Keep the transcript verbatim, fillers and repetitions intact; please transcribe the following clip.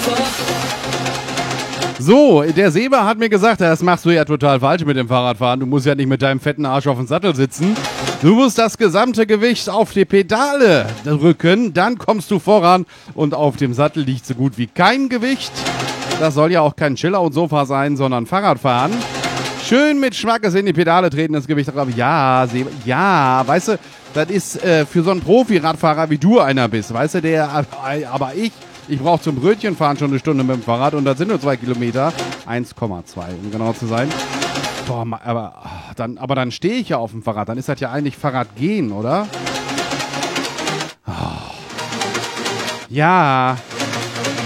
So, der Seba hat mir gesagt, das machst du ja total falsch mit dem Fahrradfahren. Du musst ja nicht mit deinem fetten Arsch auf dem Sattel sitzen. Du musst das gesamte Gewicht auf die Pedale drücken, dann kommst du voran und auf dem Sattel liegt so gut wie kein Gewicht. Das soll ja auch kein Chill-Out-Sofa sein, sondern Fahrradfahren. Schön mit Schmackes in die Pedale treten, das Gewicht drauf. Ja, Seba, ja, weißt du, das ist äh, für so einen Profi-Radfahrer wie du einer bist, weißt du, der, aber ich, ich brauche zum Brötchenfahren schon eine Stunde mit dem Fahrrad und das sind nur zwei Kilometer, eins Komma zwei, um genau zu sein. Boah, aber dann, aber dann stehe ich ja auf dem Fahrrad, dann ist das ja eigentlich Fahrradgehen, oder? Oh. Ja,